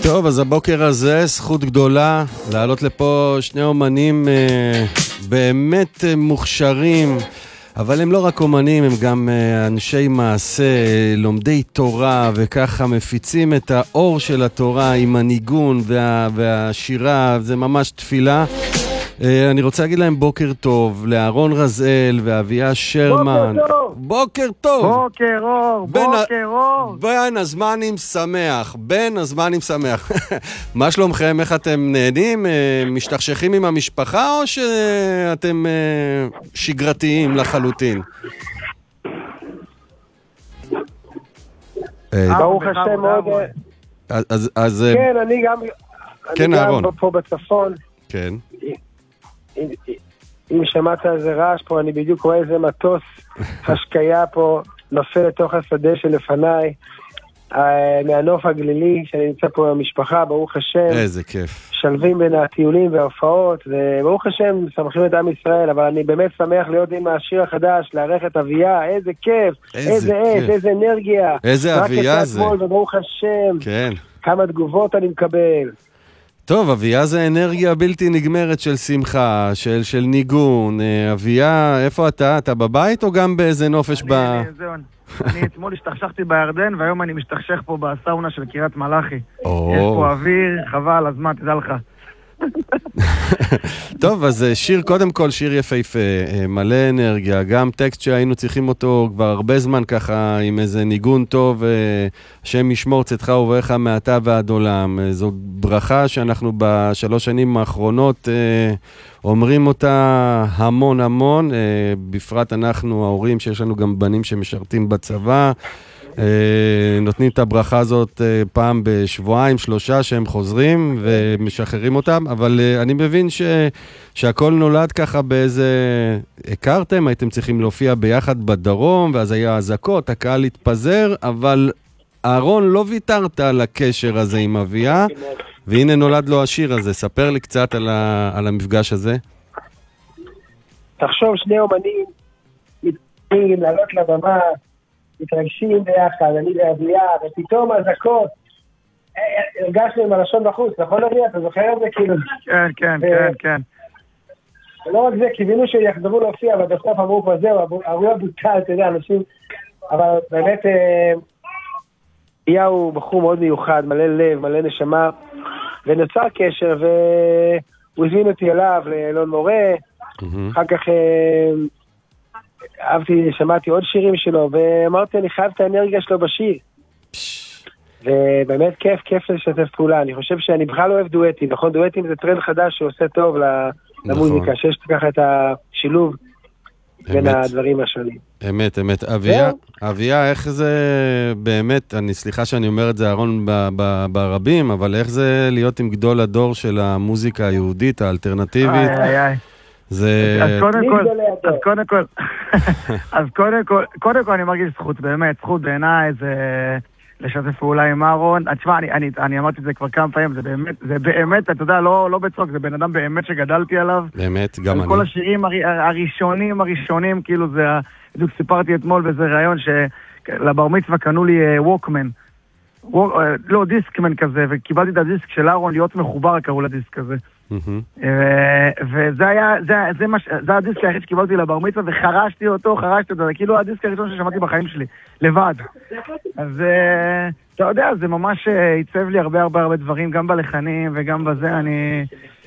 טוב, אז הבוקר הזה זכות גדולה לעלות לפה שני אומנים באמת מוכשרים, אבל הם לא רק אומנים, הם גם אנשי מעשה, לומדי תורה, וככה מפיצים את האור של התורה עם הניגון והשירה, זה ממש תפילה. אני רוצה להגיד להם בוקר טוב, לאהרון רזאל ואביה שרמן. בוקר טוב. בוקר טוב. בוקר אור, בוקר אור. בין הזמנים שמח, בין הזמנים שמח. מה שלומכם? איך אתם נהנים? משתכשכים עם המשפחה או שאתם שגרתיים לחלוטין? ברוך השם מאוד. אז כן, אני גם פה בצפון. כן. אם שמעת איזה רעש פה, אני בדיוק רואה איזה מטוס השקיה פה נופל לתוך השדה שלפניי, מהנוף הגלילי שאני נמצא פה במשפחה, ברוך השם. איזה כיף. שלבים בין הטיולים וההופעות, וברוך השם שמחים את עם ישראל, אבל אני באמת שמח להיות עם השיר החדש, לארח את אביה, איזה כיף, איזה עת, איזה אנרגיה. איזה אביה זה. וברוך השם. כן. כמה תגובות אני מקבל. טוב, אביה זה אנרגיה בלתי נגמרת של שמחה, של ניגון. אביה, איפה אתה? אתה בבית או גם באיזה נופש אני אתמול השתכשכתי בירדן, והיום אני משתכשך פה בסאונה של קריית מלאכי. יש פה אוויר, חבל, אז מה, תדע לך. טוב, אז שיר, קודם כל שיר יפהפה, מלא אנרגיה, גם טקסט שהיינו צריכים אותו כבר הרבה זמן ככה, עם איזה ניגון טוב, השם ישמור צאתך ובואך מעתה ועד עולם. זו ברכה שאנחנו בשלוש שנים האחרונות אומרים אותה המון המון, בפרט אנחנו ההורים שיש לנו גם בנים שמשרתים בצבא, נותנים את הברכה הזאת פעם בשבועיים, שלושה שהם חוזרים ומשחררים אותם, אבל אני מבין שהכל נולד ככה באיזה, הכרתם, הייתם צריכים להופיע ביחד בדרום, ואז היה הזקות, הקהל התפזר, אבל אהרון לא ויתרת על הקשר הזה עם אביה, והנה נולד לו השיר הזה. ספר לי קצת על המפגש הזה. תחשוב, שני אומנים מתחילים לעלות לבמה, מתרגשים ביחד, אני ואביה, ופתאום הזקות, הרגשנו עם הלשון בחוץ, נכון אביה? אתה זוכר את זה כאילו? כן. לא רק זה, קיווינו שיחזרו להופיע, אבל בסוף אמרו פה זהו, ארוע בוטל, אתה יודע, אנשים, אבל באמת, אביה הוא בחור מאוד מיוחד, מלא לב, מלא נשמה, ונוצר קשר, והוא הזמין אותי אליו, לאלון מורה, אחר כך שמעתי עוד שירים שלו, ואמרתי, אני חייב את האנרגיה שלו בשיר. ובאמת כיף לשתף פעולה. אני חושב שאני בכלל לא אוהב דואטים, נכון? דואטים זה טרנד חדש שעושה טוב למוזיקה, שיש ככה את השילוב בין הדברים השונים. אמת. אביה, איך זה באמת, סליחה שאני אומר את זה אהרון ברבים, אבל איך זה להיות עם גדול הדור של המוזיקה היהודית, האלטרנטיבית? אז קודם כל אני מרגיש זכות, באמת, זכות בעיניי, זה לשתף פעולה עם אהרון. תשמע, אני אמרתי את זה כבר כמה פעמים, זה באמת, אתה יודע, לא בצחוק, זה בן אדם באמת שגדלתי עליו. באמת, גם אני. כל השירים הראשונים, כאילו זה, בדיוק סיפרתי אתמול באיזה רעיון שלבר מצווה קנו לי ווקמן. לא, דיסקמן כזה, וקיבלתי את הדיסק של אהרון להיות מחובר, קראו לדיסק הזה. וזה היה, זה הדיסק היחיד שקיבלתי לבר מצווה, וחרשתי אותו, זה כאילו הדיסק הראשון ששמעתי בחיים שלי, לבד. אז אתה יודע, זה ממש ייצב לי הרבה דברים, גם בלחנים וגם בזה,